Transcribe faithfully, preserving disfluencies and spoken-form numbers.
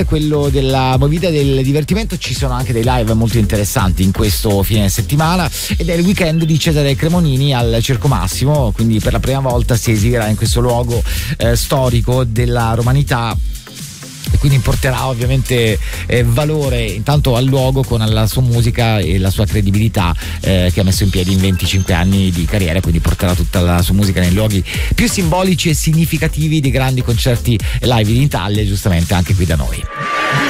quello della movida del divertimento. Ci sono anche dei live molto interessanti in questo fine settimana ed è il weekend di Cesare Cremonini al Circo Massimo, quindi per la prima volta si esibirà in questo luogo eh, storico della romanità, e quindi porterà ovviamente eh, valore intanto al luogo con la sua musica e la sua credibilità eh, che ha messo in piedi in venticinque anni di carriera, quindi porterà tutta la sua musica nei luoghi più simbolici e significativi di grandi concerti live in Italia e giustamente anche qui da noi.